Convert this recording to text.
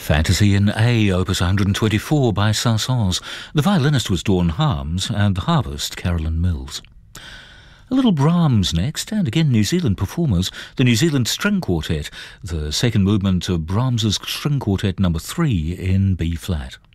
Fantasy in A, opus 124 by Saint-Saëns. The violinist was Dawn Harms and the harpist Carolyn Mills. A little Brahms next, and again New Zealand performers, the New Zealand String Quartet, the second movement of Brahms's String Quartet No. 3 in B-flat.